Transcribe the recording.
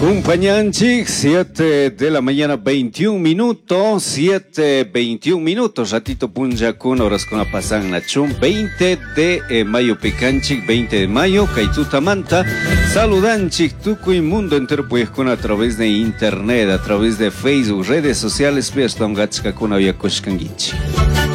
Compañanchik, 7 de la mañana, 21 minutos, 7:21 minutos, ratito punja con horas con la pasan la chum, 20 de mayo pecanchik, 20 de mayo, kaituta manta, saludanchik, tuco y mundo entero pues con a través de internet, a través de Facebook, redes sociales, pues estamos gachka con avia koshkangichi.